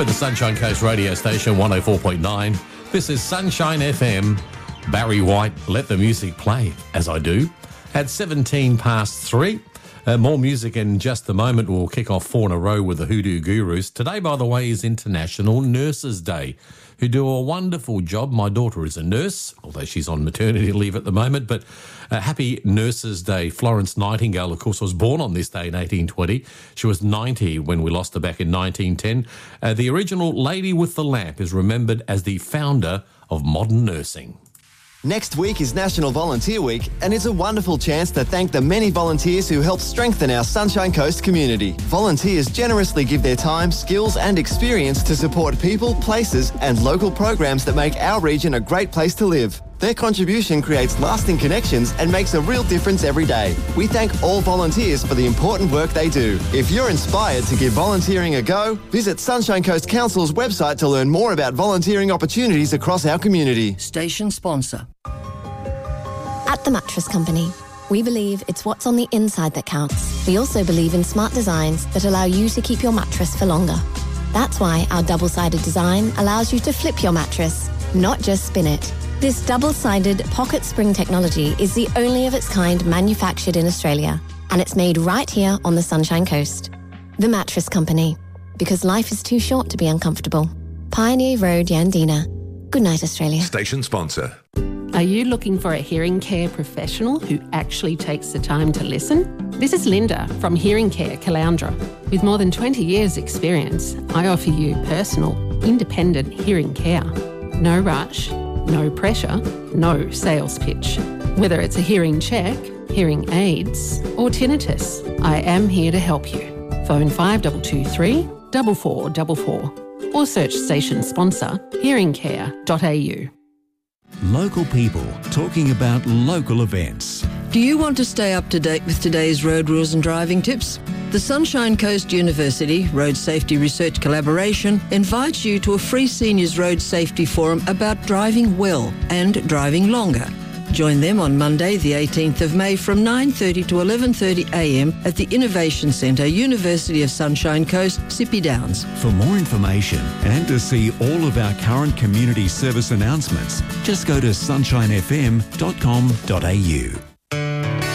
We're the Sunshine Coast radio station, 104.9. This is Sunshine FM. Barry White, let the music play, as I do. At 17 past 3. More music in just a moment. We'll kick off 4 in a row with the Hoodoo Gurus. Today, by the way, is International Nurses Day, who do a wonderful job. My daughter is a nurse, although she's on maternity leave at the moment, but happy Nurses Day. Florence Nightingale, of course, was born on this day in 1820. She was 90 when we lost her back in 1910. The original Lady with the Lamp is remembered as the founder of modern nursing. Next week is National Volunteer Week, and it's a wonderful chance to thank the many volunteers who help strengthen our Sunshine Coast community. Volunteers generously give their time, skills and experience to support people, places and local programs that make our region a great place to live. Their contribution creates lasting connections and makes a real difference every day. We thank all volunteers for the important work they do. If you're inspired to give volunteering a go, visit Sunshine Coast Council's website to learn more about volunteering opportunities across our community. Station sponsor. At The Mattress Company, we believe it's what's on the inside that counts. We also believe in smart designs that allow you to keep your mattress for longer. That's why our double-sided design allows you to flip your mattress, not just spin it. This double-sided pocket spring technology is the only of its kind manufactured in Australia, and it's made right here on the Sunshine Coast. The Mattress Company, because life is too short to be uncomfortable. Pioneer Road, Yandina. Good night, Australia. Station sponsor. Are you looking for a hearing care professional who actually takes the time to listen? This is Linda from Hearing Care Caloundra. With more than 20 years' experience, I offer you personal, independent hearing care. No rush, no pressure, no sales pitch. Whether it's a hearing check, hearing aids or tinnitus, I am here to help you. Phone 5223 4444 or search station sponsor hearingcare.au. Local people talking about local events. Do you want to stay up to date with today's road rules and driving tips? The Sunshine Coast University Road Safety Research Collaboration invites you to a free seniors road safety forum about driving well and driving longer. Join them on Monday the 18th of May from 9:30 to 11:30am at the Innovation Centre, University of Sunshine Coast, Sippy Downs. For more information and to see all of our current community service announcements, just go to sunshinefm.com.au.